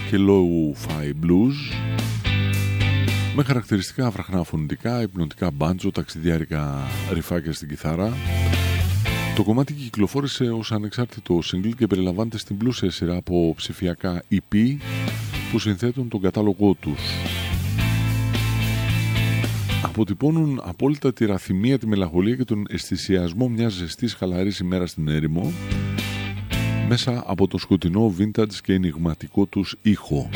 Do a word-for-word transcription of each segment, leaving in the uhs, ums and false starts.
και low-fi blues με χαρακτηριστικά βραχνά φωνητικά, υπνοτικά μπάντζο, ταξιδιάρικα ρυφάκια στην κιθάρα. Το κομμάτι κυκλοφόρησε ως ανεξάρτητο single και περιλαμβάνεται στην πλούσια σειρά από ψηφιακά ι πι που συνθέτουν τον κατάλογό τους. Αποτυπώνουν απόλυτα τη ραθυμία, τη μελαγχολία και τον αισθησιασμό μιας ζεστής χαλαρής ημέρας στην έρημο μέσα από το σκοτεινό vintage και ενιγματικό τους ήχο.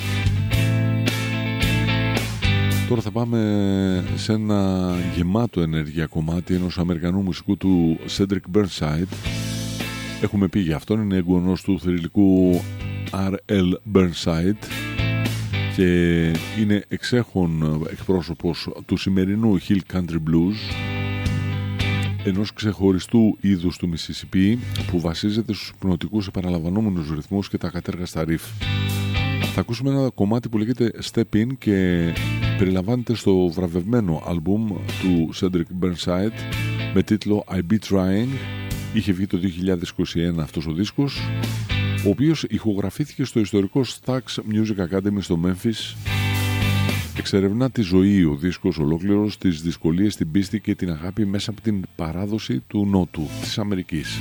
Τώρα θα πάμε σε ένα γεμάτο ενέργεια κομμάτι ενός Αμερικανού μουσικού του Cedric Burnside. Έχουμε πει για αυτόν, είναι εγγονός του θρυλικού αρ ελ Burnside και είναι εξέχον εκπρόσωπος του σημερινού Hill Country Blues, ενός ξεχωριστού είδους του Mississippi που βασίζεται στους υπνοτικούς επαναλαμβανόμενους ρυθμούς και τα κατέργαστα riff. Θα ακούσουμε ένα κομμάτι που λέγεται Step In και περιλαμβάνεται στο βραβευμένο άλμπουμ του Cedric Burnside με τίτλο I Be Trying. Είχε βγει το δύο χιλιάδες είκοσι ένα αυτός ο δίσκος, ο οποίος ηχογραφήθηκε στο ιστορικό Stax Music Academy στο Memphis. Εξερευνά τη ζωή ο δίσκος ολόκληρος, τις δυσκολίες, την πίστη και την αγάπη μέσα από την παράδοση του Νότου της Αμερικής.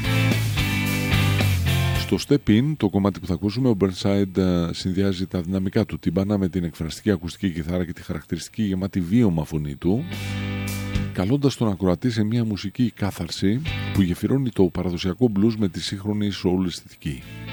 Στο Step In, το κομμάτι που θα ακούσουμε, ο Burnside συνδυάζει τα δυναμικά του τύμπανα με την εκφραστική ακουστική κιθάρα και τη χαρακτηριστική γεμάτη βίωμα φωνή του, καλώντας τον ακροατή σε μια μουσική κάθαρση που γεφυρώνει το παραδοσιακό blues με τη σύγχρονη soul αισθητική.